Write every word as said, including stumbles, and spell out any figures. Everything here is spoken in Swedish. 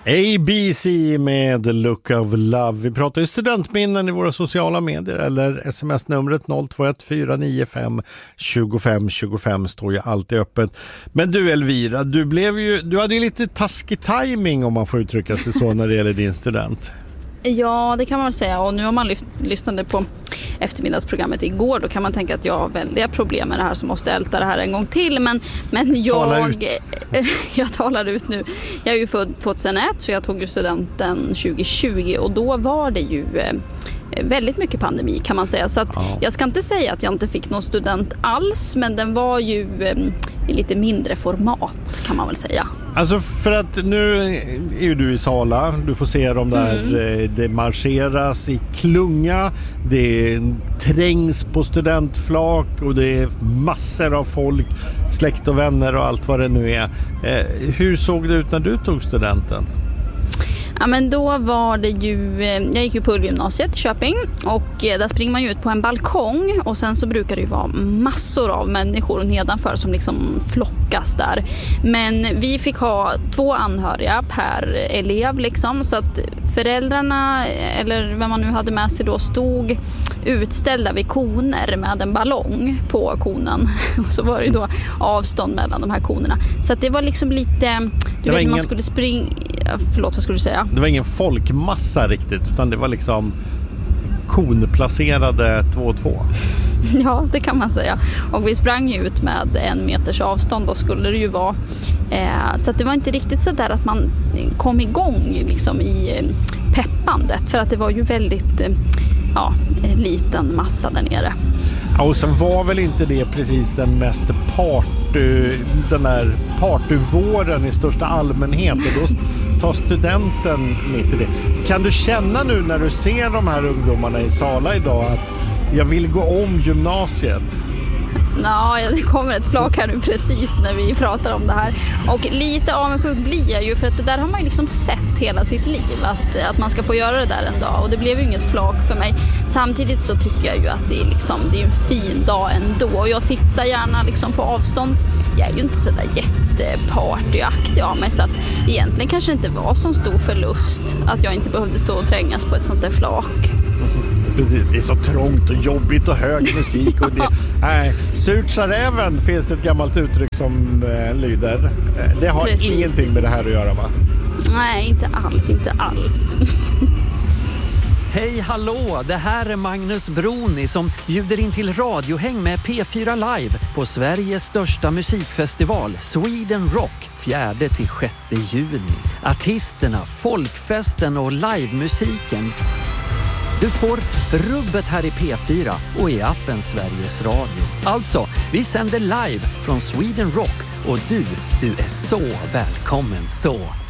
A B C med Look of Love. Vi pratar ju studentminnen i våra sociala medier eller sms-numret noll två ett fyra nio fem två fem två fem står ju alltid öppet. Men du Elvira, du blev ju du hade ju lite taskig timing om man får uttrycka sig så när det gäller din student. Ja, det kan man väl säga. Och nu om man lyft, lyssnade på eftermiddagsprogrammet igår, då kan man tänka att jag har väldiga problem med det här, så måste jag älta det här en gång till. Men, men jag, Tala ut. jag talar ut nu. Jag är ju född tjugohundraett, så jag tog ju studenten tjugo tjugo och då var det ju väldigt mycket pandemi kan man säga. Så att Ja. jag ska inte säga att jag inte fick någon student alls, men den var ju i lite mindre format kan man väl säga. Alltså för att nu är ju du i Sala, du får se dem där, mm. det marscheras i klunga, det trängs på studentflak och det är massor av folk, släkt och vänner och allt vad det nu är. Hur såg det ut när du tog studenten? Ja, men då var det ju, jag gick ju på gymnasiet i Köping och där springer man ju ut på en balkong och sen så brukar det ju vara massor av människor nedanför som liksom flockas där. Men vi fick ha två anhöriga per elev liksom, så att föräldrarna eller vem man nu hade med sig då stod utställda vid koner med en ballong på konen och så var det då avstånd mellan de här konerna. Så att det var liksom lite, du vet ingen... man skulle springa, förlåt vad skulle du säga? Det var ingen folkmassa riktigt, utan det var liksom konplacerade två och två. Ja, det kan man säga. Och vi sprang ju ut med en meters avstånd, då skulle det ju vara. Eh, så att det var inte riktigt så där att man kom igång liksom i peppandet, för att det var ju väldigt eh, ja, liten massa där nere. Ja, och sen var väl inte det precis den mest party, den där partyvåren i största allmänhet, och då tar studenten mitt i det. Kan du känna nu när du ser de här ungdomarna i Sala idag att jag vill gå om gymnasiet? Ja, det kommer ett flak här nu precis när vi pratar om det här. Och lite avundsjuk blir jag ju, för att det där har man ju liksom sett hela sitt liv, att, att man ska få göra det där en dag. Och det blev ju inget flak för mig. Samtidigt så tycker jag ju att det är, liksom, det är en fin dag ändå. Och jag tittar gärna liksom på avstånd. Jag är ju inte så där jättepartyaktig av mig, så att egentligen kanske det inte var så stor förlust att jag inte behövde stå och trängas på ett sånt där flak. Precis, det är så trångt och jobbigt och hög musik och det, nej, surt sa räven finns ett gammalt uttryck som eh, lyder. Det har precis, ingenting precis. med det här att göra, va? Nej, inte alls, inte alls. Hej, hallå! Det här är Magnus Broni som bjuder in till radiohäng med P fyra Live på Sveriges största musikfestival Sweden Rock fjärde till sjätte juni. Artisterna, folkfesten och livemusiken. Du får rubbet här i P fyra och i appen Sveriges Radio. Alltså, vi sänder live från Sweden Rock och du, du är så välkommen så.